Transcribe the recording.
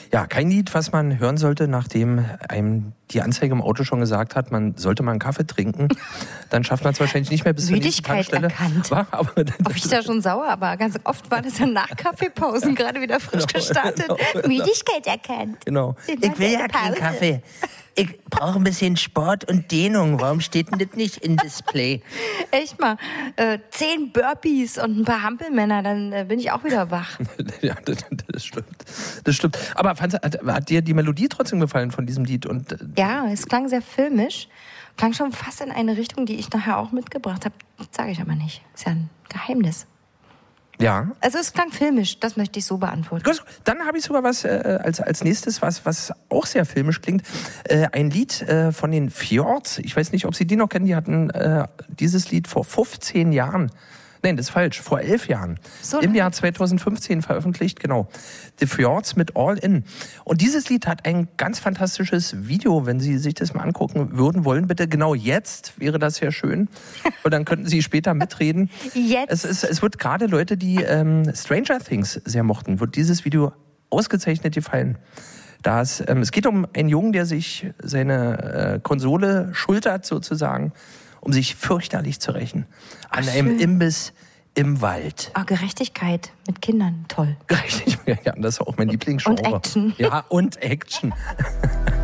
Ja, kein Lied, was man hören sollte, nachdem einem die Anzeige im Auto schon gesagt hat, man sollte mal einen Kaffee trinken. Dann schafft man es wahrscheinlich nicht mehr bis zur nächsten Tankstelle. Erkannt. Ob ich da schon sauer, aber ganz oft war das ja nach Kaffeepausen gerade wieder frisch gestartet. Genau. Müdigkeit erkannt. Genau. Ich will ja keinen Kaffee. Ich brauche ein bisschen Sport und Dehnung. Warum steht denn das nicht in Display? Echt mal, 10 Burpees und ein paar Hampelmänner, dann bin ich auch wieder wach. Ja, das stimmt. Das stimmt. Aber hat dir die Melodie trotzdem gefallen von diesem Lied? Und ja, es klang sehr filmisch. Klang schon fast in eine Richtung, die ich nachher auch mitgebracht habe. Sage ich aber nicht. Ist ja ein Geheimnis. ja. Also es klang filmisch, das möchte ich so beantworten. Gut, dann habe ich sogar was als nächstes, was auch sehr filmisch klingt. Ein Lied von den Fjords. Ich weiß nicht, ob Sie die noch kennen. Die hatten dieses Lied vor 15 Jahren. Nein, das ist falsch. Vor 11 Jahren. So Im Jahr 2015 veröffentlicht, genau. The Fjords mit All In. Und dieses Lied hat ein ganz fantastisches Video. Wenn Sie sich das mal angucken wollen, bitte genau jetzt wäre das sehr schön. Und dann könnten Sie später mitreden. Jetzt? Es wird gerade Leute, die Stranger Things sehr mochten, wird dieses Video ausgezeichnet gefallen. Es geht um einen Jungen, der sich seine Konsole schultert sozusagen, um sich fürchterlich zu rächen. An einem Imbiss im Wald. Oh, Gerechtigkeit mit Kindern, toll. Gerechtigkeit, ja, das ist auch mein Lieblingsgenre. Und Action. Ja, und Action.